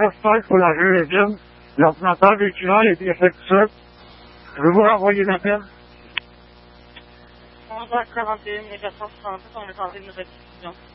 ça, il faut la jouer bien. L'ordinateur véhiculant est défectueux. Je vais vous renvoyer l'appel. 11h41, 14h37, on est en train de une répétition.